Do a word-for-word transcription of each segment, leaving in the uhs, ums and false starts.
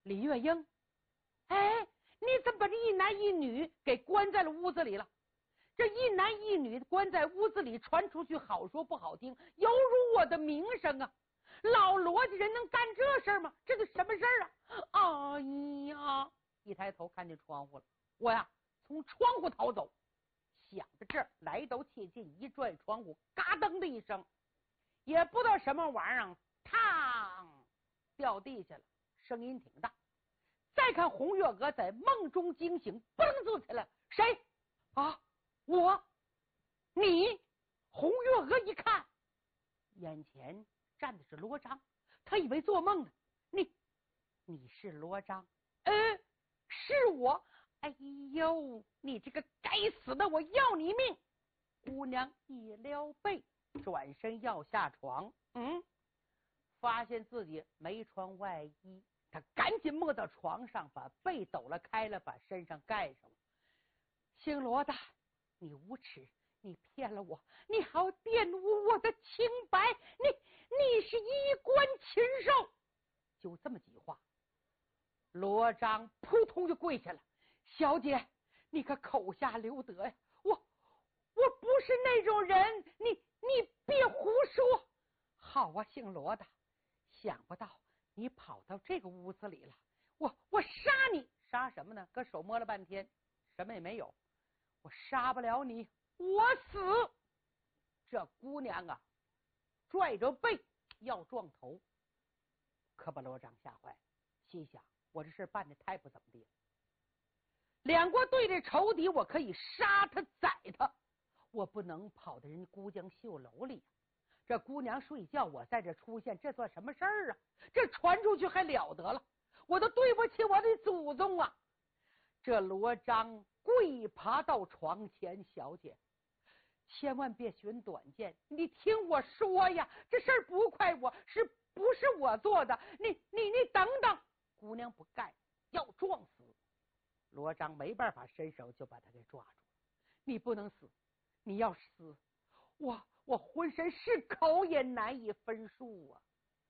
李月英，哎，你怎么把这一男一女给关在了屋子里了？这一男一女关在屋子里，传出去好说不好听，有辱我的名声啊！老罗家人能干这事儿吗？这都什么事儿啊？哎呀！一抬头看见窗户了，我呀从窗户逃走，想着这儿来到切近，一拽窗户，嘎噔的一声，也不知道什么玩意儿，嘡掉地下了，声音挺大。再看红月娥在梦中惊醒，嘣坐起来，谁啊？我？你？红月娥一看，眼前站的是罗章，他以为做梦呢。你，你是罗章？呃，是我。哎呦，你这个该死的，我要你命！姑娘一撩背，转身要下床，嗯，发现自己没穿外衣，他赶紧摸到床上，把被抖了开了，把身上盖上了。姓罗的，你无耻！你骗了我，你还要玷污我的清白，你你是衣冠禽兽！就这么几话，罗章扑通就跪下了。小姐，你可口下留德呀！我我不是那种人，你你别胡说！好啊，姓罗的，想不到你跑到这个屋子里了，我我杀你！杀什么呢？搁手摸了半天，什么也没有。我杀不了你，我死！这姑娘啊，拽着背要撞头，可把罗章吓坏了，心想我这事办的太不怎么地了。两国对着仇敌，我可以杀他宰他，我不能跑到人家姑江绣楼里呀、啊。这姑娘睡觉，我在这出现，这算什么事儿啊？这传出去还了得了？我都对不起我的祖宗啊！这罗章跪爬到床前，小姐，千万别寻短见，你听我说呀，这事儿不怪我，是不是我做的？你你你等等！姑娘不干，要撞死。罗章没办法，伸手就把他给抓住。你不能死，你要死，我我浑身是口也难以分数啊！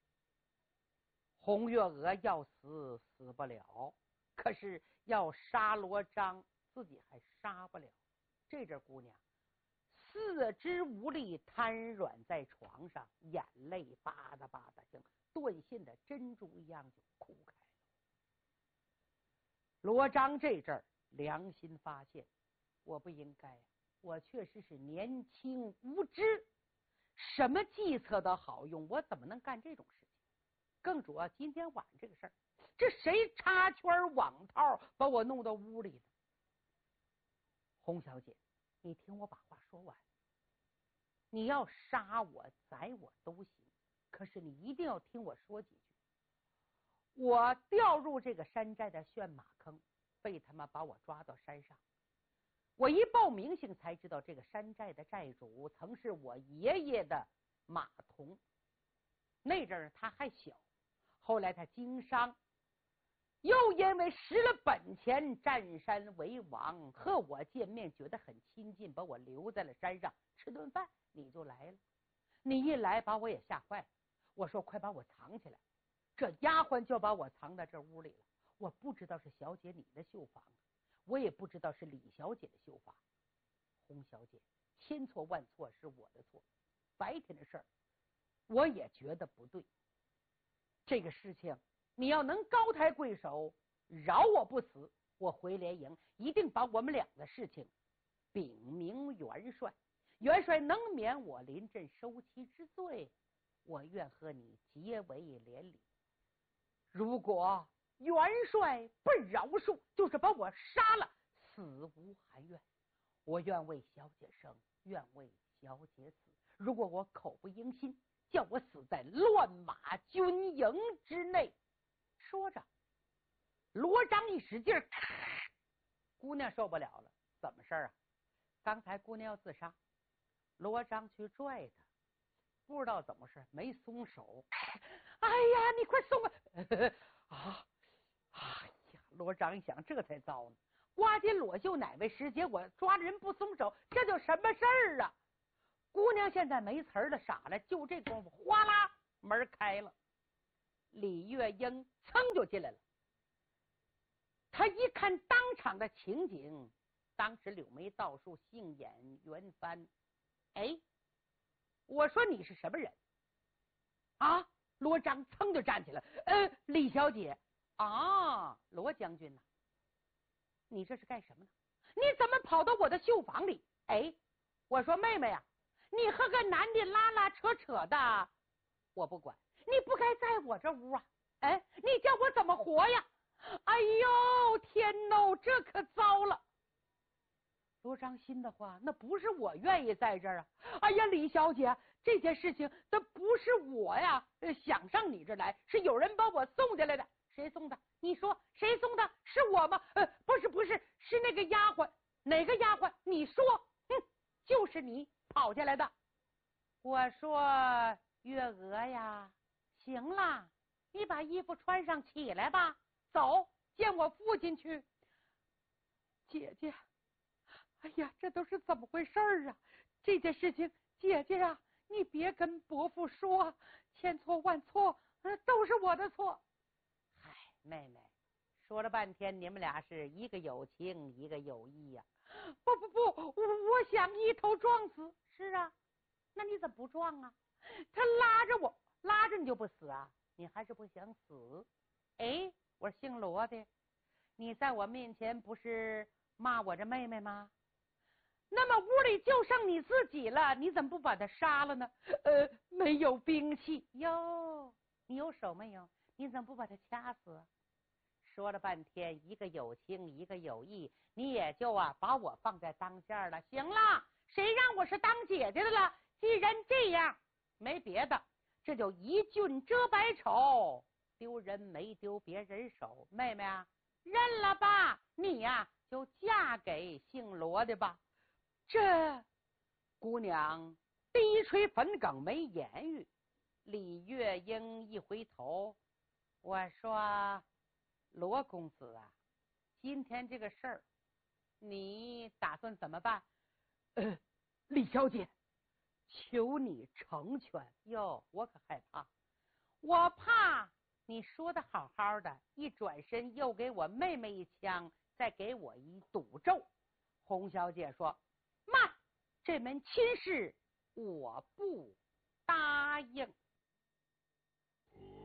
红月娥要死死不了，可是要杀罗章，自己还杀不了。这阵姑娘四肢无力，瘫软在床上，眼泪吧嗒吧嗒，像断线的珍珠一样就哭开了。罗章这阵儿良心发现，我不应该，我确实是年轻无知，什么计策都好用，我怎么能干这种事情？更主要今天晚上这个事儿，这谁插圈网套把我弄到屋里的？洪小姐，你听我把话说完，你要杀我宰我都行，可是你一定要听我说几句。我掉入这个山寨的旋马坑，被他们把我抓到山上。我一报名姓才知道，这个山寨的寨主曾是我爷爷的马童。那阵儿他还小，后来他经商，又因为失了本钱，占山为王，和我见面觉得很亲近，把我留在了山上吃顿饭。你就来了，你一来把我也吓坏了。我说快把我藏起来，这丫鬟就把我藏在这屋里了。我不知道是小姐你的绣房，我也不知道是李小姐的绣房。洪小姐，千错万错是我的错，白天的事儿我也觉得不对。这个事情你要能高抬贵手，饶我不死，我回连营一定把我们俩的事情禀明元帅，元帅能免我临阵收妻之罪，我愿和你结为连理。如果元帅不饶恕，就是把我杀了，死无含怨。我愿为小姐生，愿为小姐死。如果我口不应心，叫我死在乱马军营之内。说着，罗章一使劲，姑娘受不了了。怎么事啊？刚才姑娘要自杀，罗章去拽她，不知道怎么事，没松手。哎呀，你快松啊！啊，哎呀，罗章一想，这才糟呢。刮金裸袖哪位师姐，我抓人不松手，这叫什么事儿啊？姑娘现在没词儿了，傻了，就这功夫，哗啦门开了，李月英噌就进来了。 他一看当场的情景，当时柳眉倒竖，杏眼圆翻。哎，我说你是什么人啊？罗章噌就站起来，呃，李小姐啊，罗将军呐、啊，你这是干什么呢？你怎么跑到我的绣房里？哎，我说妹妹呀、啊，你和个男的拉拉扯扯的，我不管，你不该在我这屋啊！哎，你叫我怎么活呀？哎呦，天喏，这可糟了！罗章心的话，那不是我愿意在这儿啊！哎呀，李小姐，这件事情这不是我呀，想上你这来，是有人把我送进来的。谁送的？你说谁送的？是我吗？呃，不是，不是，是那个丫鬟。哪个丫鬟？你说，哼，就是你跑下来的。我说月娥呀，行了，你把衣服穿上，起来吧，走，见我父亲去。姐姐。哎呀，这都是怎么回事儿啊？这件事情，姐姐啊，你别跟伯父说，千错万错，呃，都是我的错。嗨，妹妹，说了半天，你们俩是一个有情，一个有义呀、啊。不不不，我我想一头撞死。是啊，那你怎么不撞啊？他拉着我，拉着你就不死啊？你还是不想死？哎，我姓罗的，你在我面前不是骂我这妹妹吗？那么屋里就剩你自己了，你怎么不把他杀了呢？呃，没有兵器哟，你有手没有？你怎么不把他掐死？说了半天，一个有情，一个有义，你也就啊把我放在当间了。行了，谁让我是当姐姐的了？既然这样，没别的，这就一俊遮百丑，丢人没丢别人手。妹妹啊，认了吧，你呀、啊、就嫁给姓罗的吧。这姑娘低垂粉梗没言语，李月英一回头，我说罗公子啊，今天这个事儿你打算怎么办？呃，李小姐，求你成全。哟，我可害怕，我怕你说的好好的，一转身又给我妹妹一枪，再给我一赌咒。洪小姐说慢，这门亲事我不答应。